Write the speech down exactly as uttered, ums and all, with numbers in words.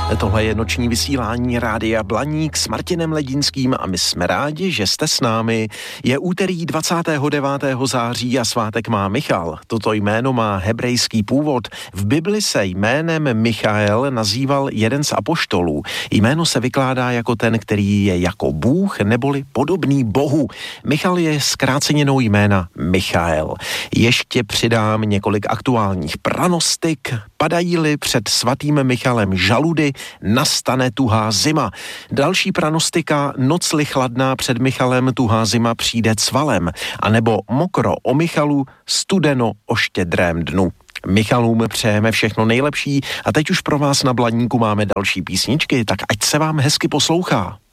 Tohle je noční vysílání Rádia Blaník s Martinem Ledinským a my jsme rádi, že jste s námi. Je úterý dvacátého devátého září a svátek má Michal. Toto jméno má hebrejský původ. V Bibli se jménem Michael nazýval jeden z apoštolů. Jméno se vykládá jako ten, který je jako Bůh neboli podobný Bohu. Michal je zkráceninou jména Michael. Ještě přidám několik aktuálních pranostik. Padají-li před svatým Michalem žaludy, nastane tuhá zima. Další pranostika, noc-li chladná před Michalem, tuhá zima přijde cvalem. A nebo mokro o Michalu, studeno o štědrém dnu. Michalům přejeme všechno nejlepší a teď už pro vás na Blaníku máme další písničky, tak ať se vám hezky poslouchá.